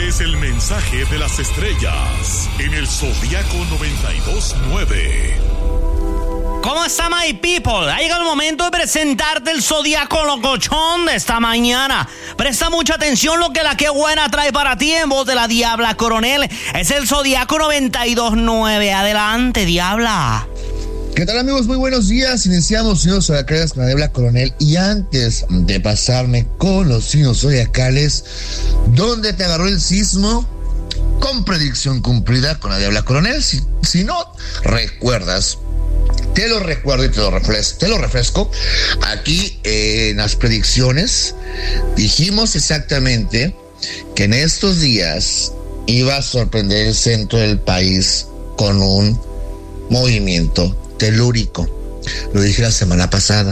es el mensaje de las estrellas en el Zodíaco 92.9. ¿Cómo está, my people? Ha llegado el momento de presentarte el Zodíaco locochón de esta mañana. Presta mucha atención lo que la que buena trae para ti en voz de la Diabla Coronel. Es el Zodíaco 92.9. Adelante, Diabla. ¿Qué tal, amigos? Muy buenos días. Iniciamos signos zodiacales con la Diabla Coronel. Y antes de pasarme con los signos zodiacales, ¿dónde te agarró el sismo? Con predicción cumplida con la Diabla Coronel. Si no recuerdas, te lo recuerdo y te lo refresco. Aquí en las predicciones dijimos exactamente que en estos días iba a sorprender el centro del país con un movimiento telúrico. Lo dije la semana pasada.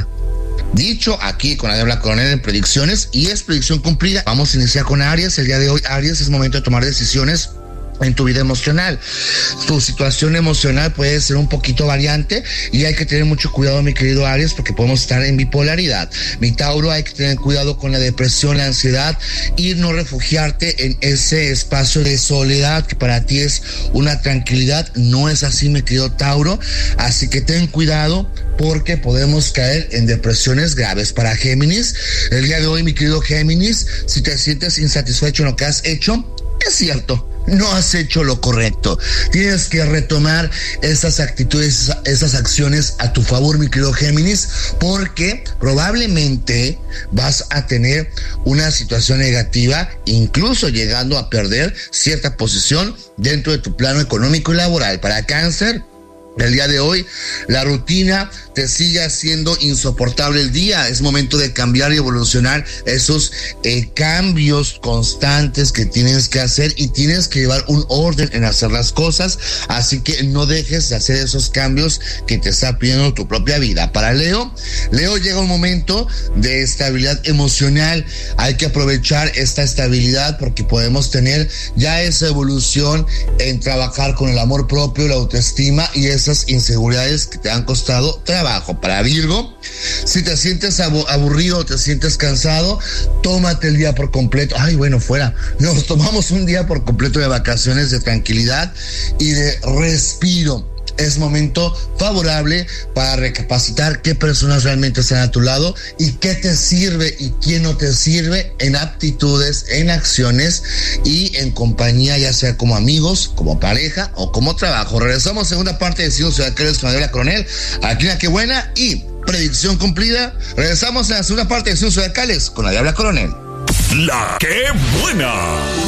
Dicho aquí con la Diabla Coronel en predicciones, y es predicción cumplida. Vamos a iniciar con Aries. El día de hoy, Aries, es momento de tomar decisiones en tu vida emocional. Tu situación emocional puede ser un poquito variante y hay que tener mucho cuidado, mi querido Aries, porque podemos estar en bipolaridad. Mi Tauro, hay que tener cuidado con la depresión, la ansiedad, y no refugiarte en ese espacio de soledad que para ti es una tranquilidad. No es así, mi querido Tauro, así que ten cuidado porque podemos caer en depresiones graves. Para Géminis, el día de hoy, mi querido Géminis, si te sientes insatisfecho en lo que has hecho, es cierto, no has hecho lo correcto. Tienes que retomar esas actitudes, esas acciones a tu favor, mi querido Géminis, porque probablemente vas a tener una situación negativa, incluso llegando a perder cierta posición dentro de tu plano económico y laboral. Para Cáncer, el día de hoy, la rutina te sigue haciendo insoportable el día. Es momento de cambiar y evolucionar esos cambios constantes que tienes que hacer, y tienes que llevar un orden en hacer las cosas. Así que no dejes de hacer esos cambios que te está pidiendo tu propia vida. Para Leo, llega un momento de estabilidad emocional. Hay que aprovechar esta estabilidad porque podemos tener ya esa evolución en trabajar con el amor propio, la autoestima y esas inseguridades que te han costado trabajo. Para Virgo, si te sientes aburrido o te sientes cansado, tómate el día por completo. Nos tomamos un día por completo de vacaciones, de tranquilidad y de respiro. Es momento favorable para recapacitar qué personas realmente están a tu lado y qué te sirve y quién no te sirve en aptitudes, en acciones y en compañía, ya sea como amigos, como pareja o como trabajo. Regresamos a segunda parte de Signos Zodiacales con la Diabla Coronel, aquí en La Que Buena y predicción cumplida. Regresamos a la segunda parte de Signos Zodiacales con la Diabla Coronel. La Que Buena.